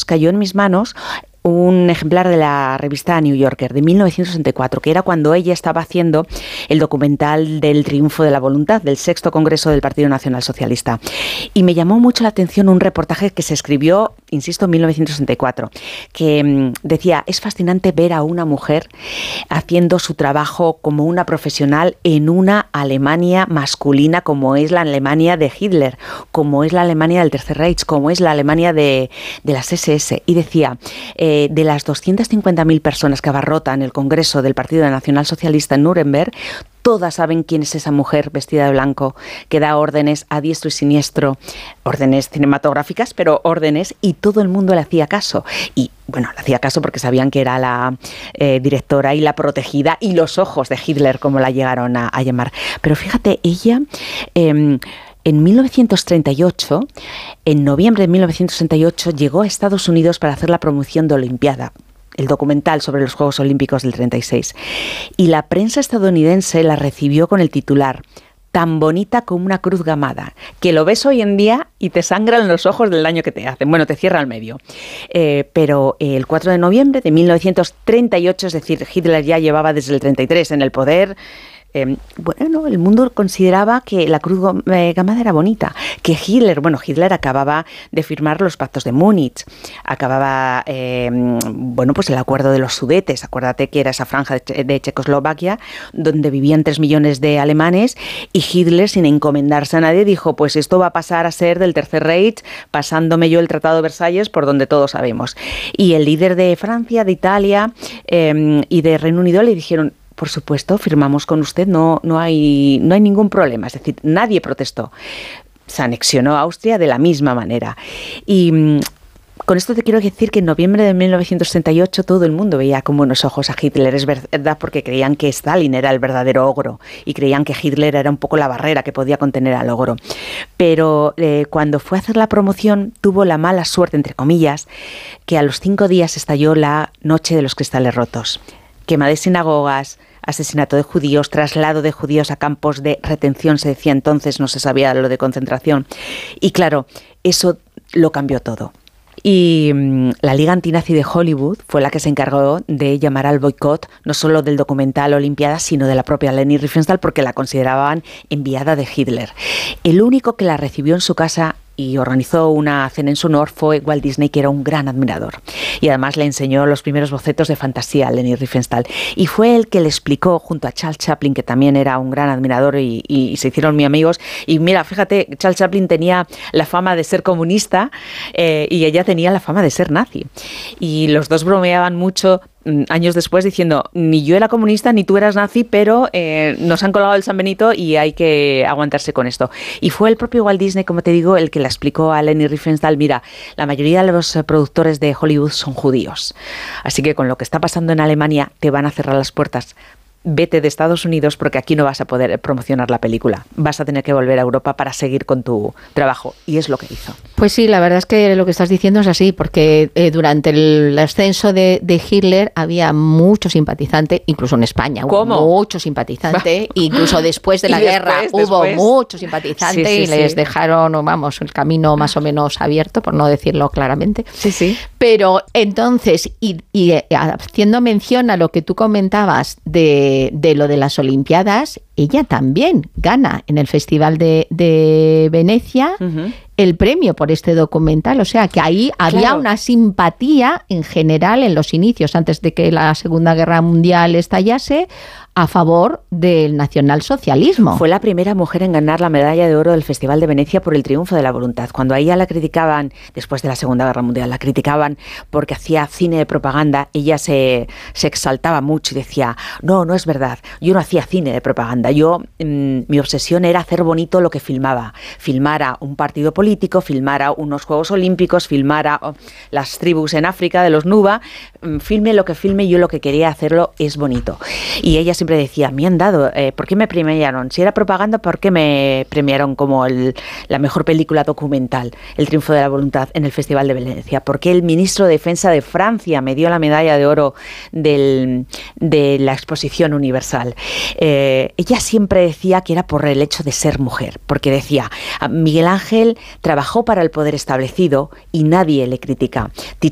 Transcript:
años cayó en mis manos un ejemplar de la revista New Yorker de 1964, que era cuando ella estaba haciendo el documental del Triunfo de la Voluntad, del 6º Congreso del Partido Nacional Socialista. Y me llamó mucho la atención un reportaje que se escribió, insisto, en 1964, que decía, es fascinante ver a una mujer haciendo su trabajo como una profesional en una Alemania masculina como es la Alemania de Hitler, como es la Alemania del Tercer Reich, como es la Alemania de las SS. Y decía, de las 250.000 personas que abarrotan el Congreso del Partido Nacional Socialista en Nuremberg, todas saben quién es esa mujer vestida de blanco que da órdenes a diestro y siniestro, órdenes cinematográficas, pero órdenes, y todo el mundo le hacía caso. Y bueno, le hacía caso porque sabían que era la directora y la protegida y los ojos de Hitler, como la llegaron a llamar. Pero fíjate, ella... En 1938, en noviembre de 1938, llegó a Estados Unidos para hacer la promoción de Olimpiada, el documental sobre los Juegos Olímpicos del 36. Y la prensa estadounidense la recibió con el titular, tan bonita como una cruz gamada, que lo ves hoy en día y te sangran los ojos del daño que te hacen. Bueno, te cierra al medio. Pero el 4 de noviembre de 1938, es decir, Hitler ya llevaba desde el 33 en el poder... bueno, el mundo consideraba que la cruz gamada era bonita, que Hitler acababa de firmar los pactos de Múnich, acababa, pues el acuerdo de los Sudetes, acuérdate que era esa franja de Checoslovaquia, donde vivían 3 millones de alemanes, y Hitler, sin encomendarse a nadie, dijo, pues esto va a pasar a ser del Tercer Reich, pasándome yo el Tratado de Versalles, por donde todos sabemos. Y el líder de Francia, de Italia y de Reino Unido le dijeron, por supuesto, firmamos con usted, no hay ningún problema. Es decir, nadie protestó. Se anexionó a Austria de la misma manera. Y con esto te quiero decir que en noviembre de 1968 todo el mundo veía con buenos ojos a Hitler. Es verdad, porque creían que Stalin era el verdadero ogro y creían que Hitler era un poco la barrera que podía contener al ogro. Pero cuando fue a hacer la promoción tuvo la mala suerte, entre comillas, que a los 5 días estalló la Noche de los Cristales Rotos. Quema de sinagogas, asesinato de judíos, traslado de judíos a campos de retención, se decía entonces, no se sabía lo de concentración. Y claro, eso lo cambió todo. Y la Liga Antinazi de Hollywood fue la que se encargó de llamar al boicot no solo del documental Olimpiada, sino de la propia Leni Riefenstahl, porque la consideraban enviada de Hitler. El único que la recibió en su casa y organizó una cena en su honor fue Walt Disney, que era un gran admirador. Y además le enseñó los primeros bocetos de fantasía a Leni Riefenstahl. Y fue él que le explicó, junto a Charles Chaplin, que también era un gran admirador y se hicieron muy amigos. Y mira, fíjate, Charles Chaplin tenía la fama de ser comunista y ella tenía la fama de ser nazi. Y los dos bromeaban mucho años después diciendo, ni yo era comunista ni tú eras nazi, pero nos han colgado el San Benito y hay que aguantarse con esto. Y fue el propio Walt Disney, como te digo, el que le explicó a Leni Riefenstahl, mira, la mayoría de los productores de Hollywood son judíos, así que con lo que está pasando en Alemania te van a cerrar las puertas. Vete de Estados Unidos porque aquí no vas a poder promocionar la película. Vas a tener que volver a Europa para seguir con tu trabajo. Y es lo que hizo. Pues sí, la verdad es que lo que estás diciendo es así, porque durante el ascenso de Hitler había mucho simpatizante, incluso en España hubo mucho simpatizante, incluso después de la guerra hubo mucho simpatizante, sí, y les dejaron, el camino más o menos abierto, por no decirlo claramente. Sí, sí. Pero entonces, y haciendo mención a lo que tú comentabas de lo de las Olimpiadas, ella también gana en el Festival de Venecia el premio por este documental. O sea que ahí había una simpatía en general en los inicios, antes de que la Segunda Guerra Mundial estallase, a favor del nacionalsocialismo. Fue la primera mujer en ganar la medalla de oro del Festival de Venecia por el Triunfo de la Voluntad. Cuando a ella la criticaban, después de la Segunda Guerra Mundial, la criticaban porque hacía cine de propaganda, ella se exaltaba mucho y decía, no es verdad, yo no hacía cine de propaganda, mi obsesión era hacer bonito lo que filmaba. Filmara un partido político, filmara unos Juegos Olímpicos, filmara las tribus en África de los Nuba, filme lo que filme, yo lo que quería hacerlo es bonito. Y ella siempre decía, me han dado, ¿por qué me premiaron? Si era propaganda, ¿por qué me premiaron como la mejor película documental, El Triunfo de la Voluntad, en el Festival de Venecia? ¿Por qué el ministro de Defensa de Francia me dio la medalla de oro de la Exposición Universal? Ella siempre decía que era por el hecho de ser mujer, porque decía, Miguel Ángel trabajó para el poder establecido y nadie le critica.